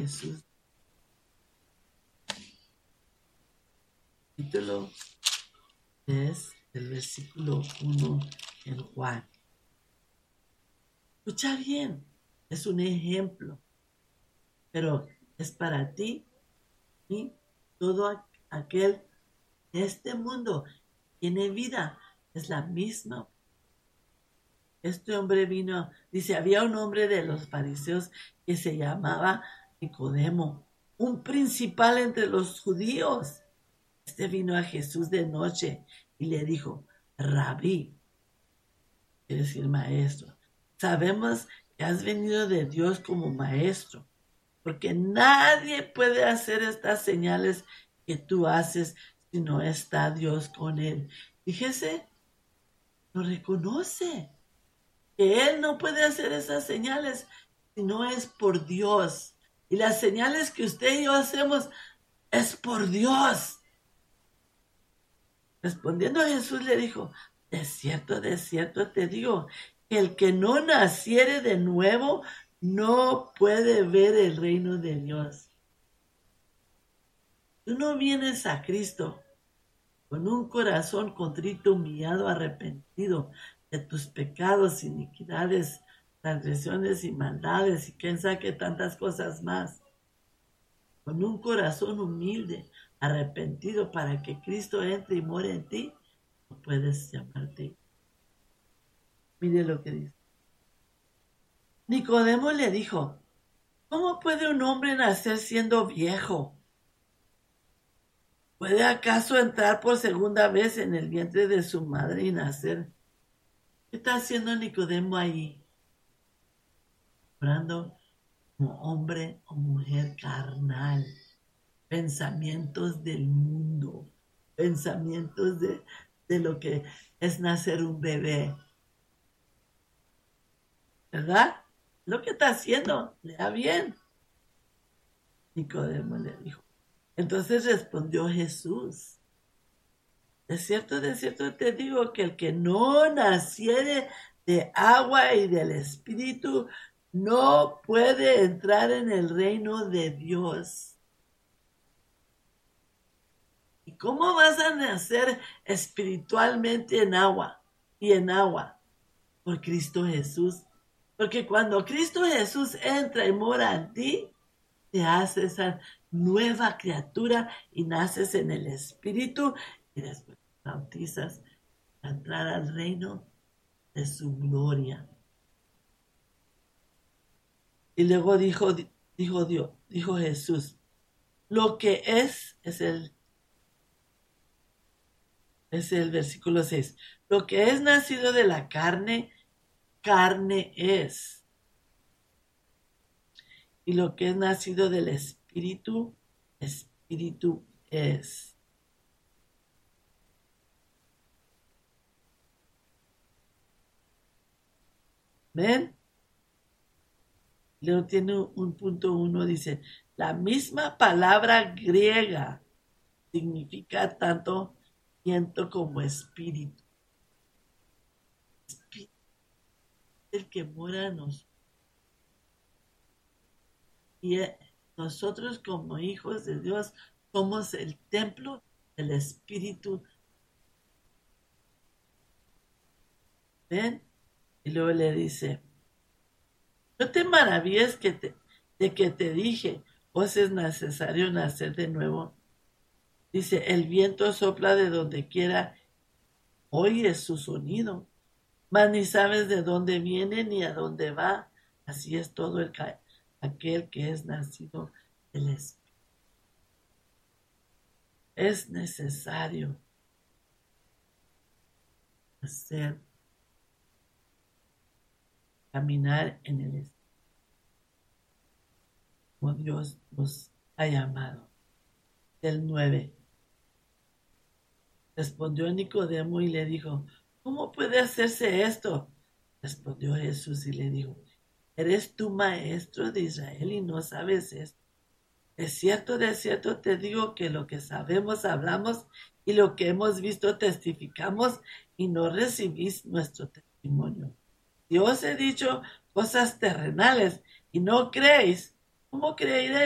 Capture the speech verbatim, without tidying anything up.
Jesús. Capítulo es el versículo uno en Juan. Escucha bien, es un ejemplo, pero es para ti y todo aquel de este mundo tiene vida, es la misma. Este hombre vino, dice, había un hombre de los fariseos que se llamaba Nicodemo, un principal entre los judíos. Este vino a Jesús de noche y le dijo, Rabí, quiere decir maestro, sabemos que has venido de Dios como maestro, porque nadie puede hacer estas señales que tú haces si no está Dios con él. Fíjese, lo reconoce, que él no puede hacer esas señales si no es por Dios. Y las señales que usted y yo hacemos es por Dios. Respondiendo a Jesús le dijo, de cierto, de cierto te digo, que el que no naciere de nuevo no puede ver el reino de Dios. Tú no vienes a Cristo con un corazón contrito, humillado, arrepentido de tus pecados, iniquidades, transgresiones y maldades y quién sabe qué tantas cosas más. Con un corazón humilde, arrepentido para que Cristo entre y more en ti, no puedes llamarte. Mire lo que dice. Nicodemo le dijo, ¿cómo puede un hombre nacer siendo viejo? ¿Puede acaso entrar por segunda vez en el vientre de su madre y nacer? ¿Qué está haciendo Nicodemo ahí? Orando como hombre o mujer carnal. Pensamientos del mundo. Pensamientos de, de lo que es nacer un bebé. ¿Verdad? Lo que está haciendo. Lea bien. Nicodemo le dijo. Entonces respondió Jesús. De cierto, de cierto te digo que el que no naciere de agua y del Espíritu no puede entrar en el reino de Dios. ¿Y cómo vas a nacer espiritualmente en agua y en agua? Por Cristo Jesús. Porque cuando Cristo Jesús entra y mora en ti, te hace esa nueva criatura y naces en el Espíritu y después te bautizas para entrar al reino de su gloria. Y luego dijo, dijo Dios, dijo Jesús, lo que es, es el, es el versículo seis, lo que es nacido de la carne, carne es. Y lo que es nacido del Espíritu, Espíritu es. ¿Ven? Luego tiene un punto uno, dice, la misma palabra griega significa tanto viento como espíritu. Espíritu es el que mora en nosotros. Y nosotros como hijos de Dios somos el templo del Espíritu. ¿Ven? Y luego le dice, no te maravilles que te, de que te dije, os es necesario nacer de nuevo. Dice, el viento sopla de donde quiera, oyes su sonido, mas ni sabes de dónde viene ni a dónde va. Así es todo el aquel que es nacido del Espíritu. Es necesario hacer, caminar en el Espíritu, como Dios nos ha llamado. Del nueve. Respondió Nicodemo y le dijo, ¿cómo puede hacerse esto? Respondió Jesús y le dijo, ¿eres tú maestro de Israel y no sabes esto? De cierto, de cierto te digo que lo que sabemos hablamos y lo que hemos visto testificamos y no recibís nuestro testimonio. Si os he dicho cosas terrenales y no creéis, ¿cómo creeréis?